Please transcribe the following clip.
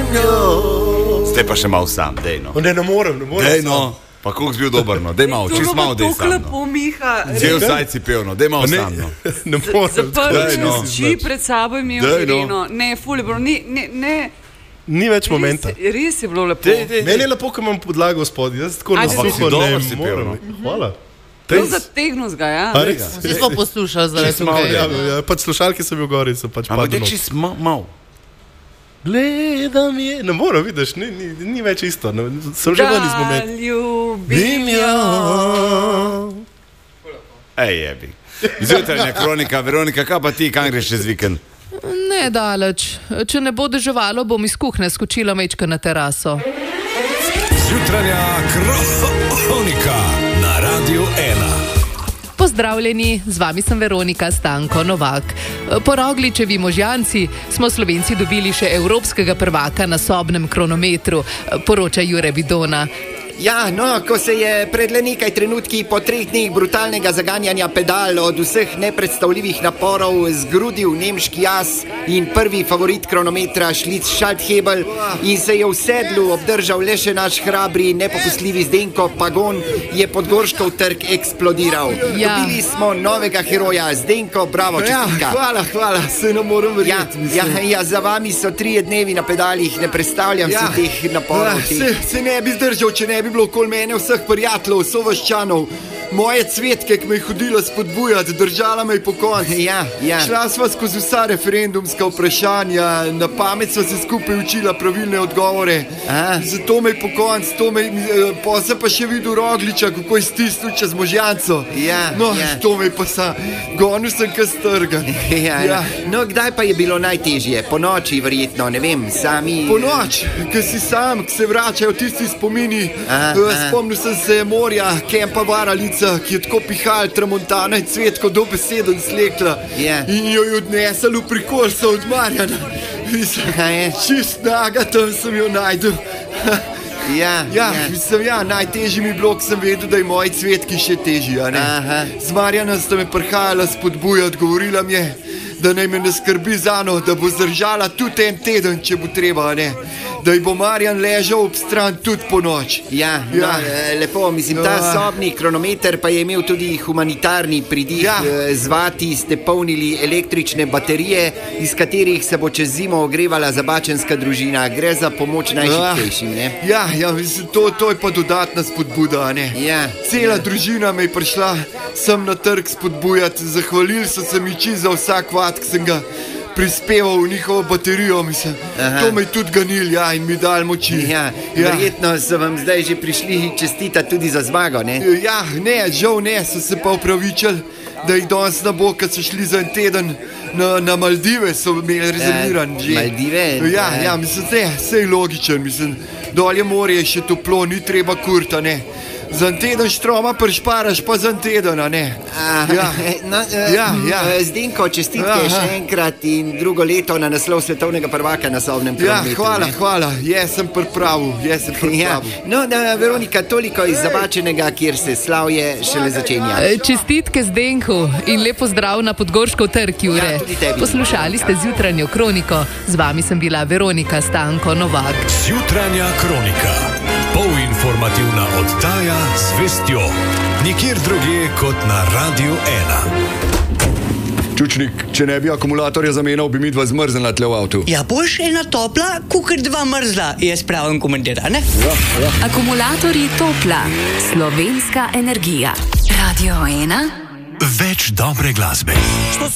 Zdaj pa še malo sam, dejno. Ne morem. Dejno, pa koliko si bil dober, no. Dej malo, čist malo dej sam. Lepo, Miha. Cel zajci pev, no. Dej malo sam, no. Ne morem. Zaprli oči pred sabo imel Irino. Ne, ful je bilo, Ni več momenta. Res je bilo lepo. Meni je lepo, ko imam podlago spodaj. Jaz tako na suho ne morem. Hvala. To zategnus ga, ja. Si smo poslušali zdaj tukaj. Ja, pač slušalke sem bil gori, so pač padli. Ampak je čist mal. Gledam je, ne morem, vidiš, ni več isto. Sem že ven iz momenta. Da ljubim jo. Ej, jebi. Zjutranja kronika, Veronika, kaj pa ti, kam greš čez vikend? Ne daleč. Če ne bo deževalo, bom iz kuhne skočila mečka na teraso. Zjutranja kronika na Radiu 1. Pozdravljeni, z vami sem Veronika Stanko Novak. Po Rogličevi Možjanci smo Slovenci dobili še evropskega prvaka na sobnem kronometru, poroča Jure Vidona. Ja, no, ko se je pred le nekaj trenutki po 3 dneh brutalnega zaganjanja pedal od vseh nepredstavljivih naporov zgrudil nemški as in prvi favorit kronometra Šlic Schalthebel in se je v sedlu obdržal le še naš hrabri, nepopustljivi Zdenko Pagon, je Podgorškov trg eksplodiral. Ja. Dobili smo novega heroja, Zdenko, bravo, čestitka. Hvala, se ne morem verjeti. Ja, za vami so 3 dnevi na pedalih, ne predstavljam si teh naporov. Se ne bi zdržal, če ne bi bilo okoli mene vseh prijateljev, sovaščanov, moje cvetke, ki me je hodila spodbujati, držala me je po konci. Ja. Šla sva skozi vsa referendumska vprašanja, na pamet sva se skupaj učila pravilne odgovore. Zato me je po konci, pa se pa še videl Rogliča, kako je stisnil čez Možjanco. To me je pa gonil sem kaj strgan. No, kdaj pa je bilo najtežje? Po noči verjetno, ne vem, sami... Po noč, ko si sam, ko se vračajo tisti spomini. Spomnil sem se morja, kempa Varalica, ki je tako pihal, tramontana in cvetko dobesedno slekla. In jo je odnesel v Prikolsa od Marjana. Čist naga, tam sem jo najdel. Najtežji mi je bilo, ko sem vedel, da je moji cvetki še težji. Z Marjana sta me prihajala spodbujati, govorila mi je, da naj me ne skrbi za njo, da bo zdržala tudi en teden, če bo treba, da ji bo Marjan ležal ob stran tudi po noč. Lepo, mislim, ta sobni kronometer pa je imel tudi humanitarni pridih. Z vati ste polnili električne baterije, iz katerih se bo čez zimo ogrevala zabačenska družina. Gre za pomoč najšibkejšim, ne? Mislim, to je pa dodatna spodbuda, ne? Cela družina me je prišla sem na trg spodbujati, zahvalili so se mi za vsak vat, ki sem ga prispeval v njihovo baterijo, mislim. To me je tudi ganil, in mi dal moči. Verjetno so vam zdaj že prišli čestitati tudi za zmago, ne? Žal ne, so se pa upravičili, da jih danes ne bo, kad so šli za en teden na Maldive, so imeli rezerviran že. Maldive? Mislim, sej logičen, mislim, dolje morje je še toplo, ni treba kurta, ne. Za en teden štroma prešparaš, pa za en teden, a ne? Zdenko, čestitke še enkrat in drugo leto na naslov svetovnega prvaka na sobnem kronometru. Hvala, jaz sem pripravil. Veronika, toliko iz Zabačenega, kjer se slavje šele začenja. Čestitke Zdenku in lepo zdrav na Podgorškov trg, Jure. Poslušali ste Zjutranjo kroniko. Z vami sem bila Veronika Stanko Novak. Zjutranja kronika. Polinformativna oddaja z vestjo. Nikjer drugje kot na Radiu 1. Čučnik, če ne bi akumulatorja zamenjal, bi midva zmrznila tle v avtu. Ja, boš ena topla, kukor 2 mrzla, jaz pravim komentar, ne? Akumulatorji Topla. Slovenska energija. Radio 1. Več dobre glasbe.